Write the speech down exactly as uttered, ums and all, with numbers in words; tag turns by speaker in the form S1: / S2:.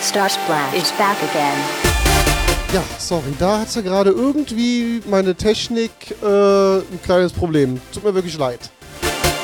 S1: Star Splash is back again.
S2: Ja, sorry, da hatte gerade irgendwie meine Technik äh, ein kleines Problem. Tut mir wirklich leid.